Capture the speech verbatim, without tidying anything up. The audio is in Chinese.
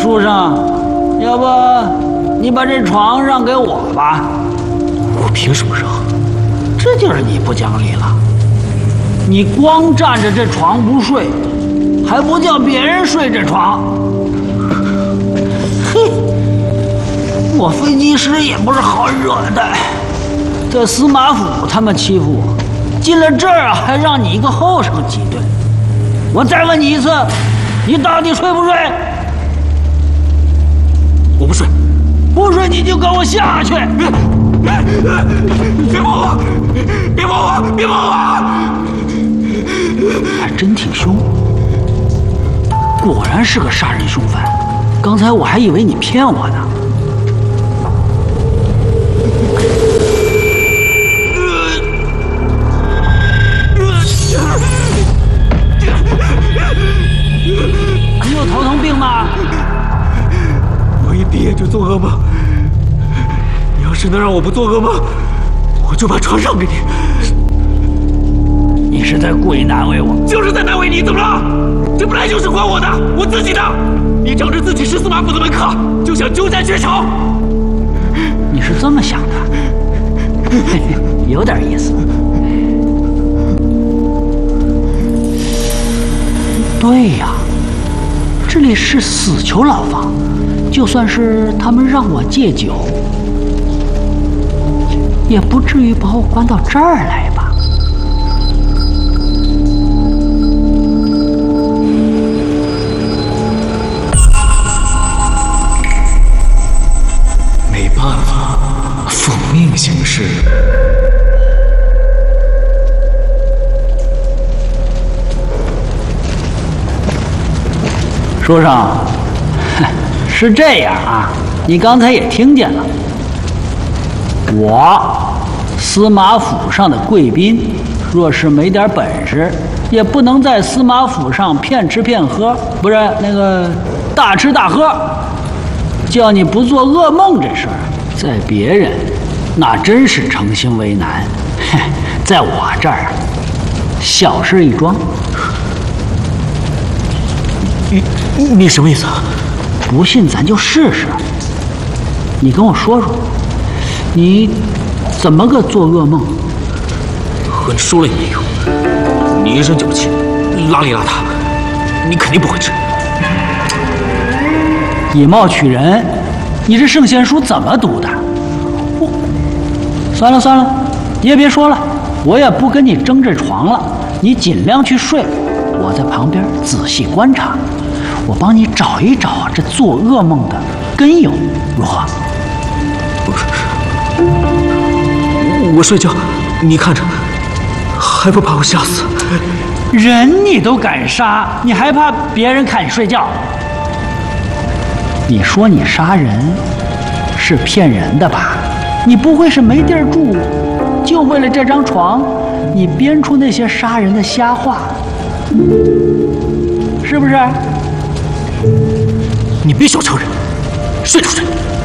书生，要不你把这床让给我吧？ 我凭什么让？ 这就是你不讲理了。你光占着这床不睡，还不叫别人睡这床。嘿，我飞机师也不是好惹的，在司马府他们欺负我，进了这儿啊还让你一个后生挤兑。我再问你一次，你到底睡不睡？ 我不睡， 不睡你就跟我下去！ 别摸我！别摸我！别摸我！ 还真挺凶，果然是个杀人凶犯。刚才我还以为你骗我呢。你有头疼病吗？ 我一闭眼就做噩梦。你要是能让我不做噩梦，我就把床让给你。 你是在故意难为我？ 就是在难为你，怎么了？这本来就是还我的，我自己的。你仗着自己是司马府的门客，就想鸠占鹊巢。 你是这么想的？嘿嘿，有点意思。对呀，这里是死囚牢房，就算是他们让我戒酒，也不至于把我关到这儿来吧？ 没办法，奉命行事。 书生，是这样啊，你刚才也听见了，我司马府上的贵宾，若是没点本事，也不能在司马府上骗吃骗喝，不是那个大吃大喝。叫你不做噩梦这事儿，在别人那真是诚心为难，在我这儿小事一桩。 你你什么意思啊？ 不信咱就试试。你跟我说说，你怎么个做噩梦？ 和你说了也有，你一身酒气，邋里邋遢，你肯定不会治。 以貌取人，你这圣贤书怎么读的？我算了算了，你也别说了，我也不跟你争这床了，你尽量去睡，我在旁边仔细观察。我帮你找一找这做噩梦的根由，如何？ 我我睡觉，你看着，还不把我吓死？ 人你都敢杀，你还怕别人看你睡觉？你说你杀人是骗人的吧？你不会是没地儿住，就为了这张床，你编出那些杀人的瞎话，是不是？ 你别小瞧人，睡就睡。